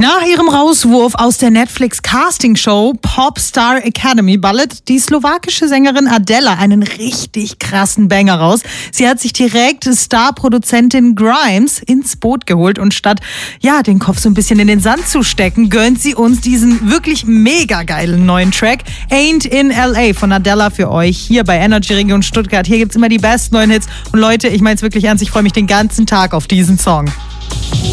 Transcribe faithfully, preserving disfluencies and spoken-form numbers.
Nach ihrem Rauswurf aus der Netflix-Casting-Show Popstar Academy ballert die slowakische Sängerin Adela einen richtig krassen Banger raus. Sie hat sich direkt Star-Produzentin Grimes ins Boot geholt und statt ja den Kopf so ein bisschen in den Sand zu stecken, gönnt sie uns diesen wirklich mega geilen neuen Track Ain't in L A von Adela für euch hier bei Energy Region Stuttgart. Hier gibt's immer die besten neuen Hits und Leute, ich meine es wirklich ernst, ich freue mich den ganzen Tag auf diesen Song.